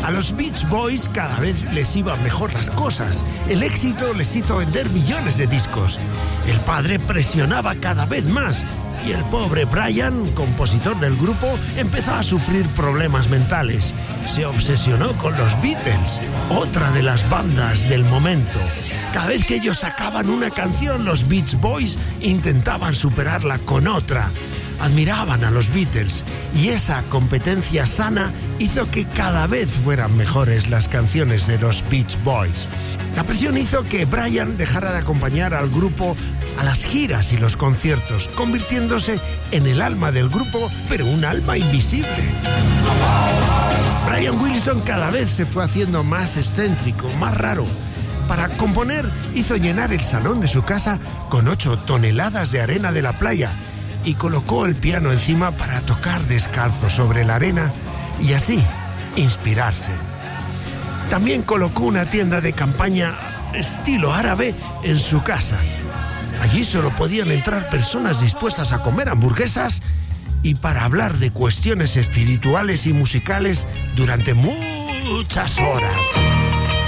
A los Beach Boys cada vez les iban mejor las cosas. El éxito les hizo vender millones de discos. El padre presionaba cada vez más y el pobre Brian, compositor del grupo, empezó a sufrir problemas mentales. Se obsesionó con los Beatles, otra de las bandas del momento. Cada vez que ellos sacaban una canción, los Beach Boys intentaban superarla con otra. Admiraban a los Beatles y esa competencia sana hizo que cada vez fueran mejores las canciones de los Beach Boys. La presión hizo que Brian dejara de acompañar al grupo a las giras y los conciertos, convirtiéndose en el alma del grupo, pero un alma invisible. Brian Wilson cada vez se fue haciendo más excéntrico, más raro. Para componer hizo llenar el salón de su casa con 8 toneladas de arena de la playa y colocó el piano encima para tocar descalzo sobre la arena y así inspirarse. También colocó una tienda de campaña estilo árabe en su casa. Allí solo podían entrar personas dispuestas a comer hamburguesas y para hablar de cuestiones espirituales y musicales durante muchas horas.